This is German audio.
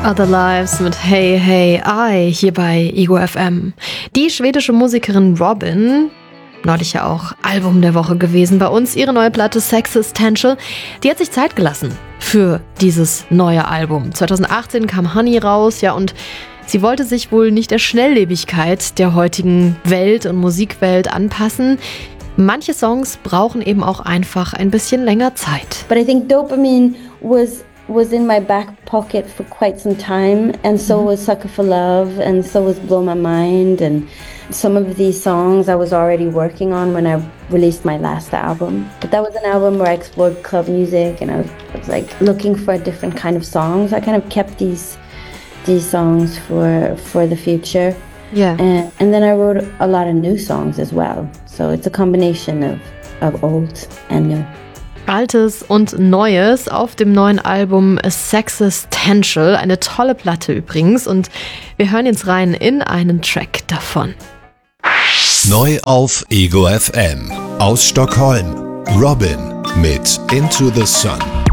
Other Lives mit Hey Hey I hier bei Ego FM. Die schwedische Musikerin Robyn, neulich ja auch Album der Woche gewesen bei uns, ihre neue Platte Sexistential, die hat sich Zeit gelassen für dieses neue Album. 2018 kam Honey raus, ja, und sie wollte sich wohl nicht der Schnelllebigkeit der heutigen Welt und Musikwelt anpassen. Manche Songs brauchen eben auch einfach ein bisschen länger Zeit. But I think Dopamine was in my back pocket for quite some time, and so was Sucker for Love, and so was Blow My Mind, and some of these songs I was already working on when I released my last album. But that was an album where I explored club music, and I was like looking for a different kind of songs. I kind of kept these songs for the future. Yeah. And then I wrote a lot of new songs as well. So it's a combination of old and new. Altes und Neues auf dem neuen Album Sexistential. Eine tolle Platte übrigens. Und wir hören jetzt rein in einen Track davon. Neu auf Ego FM. Aus Stockholm. Robyn mit Into the Sun.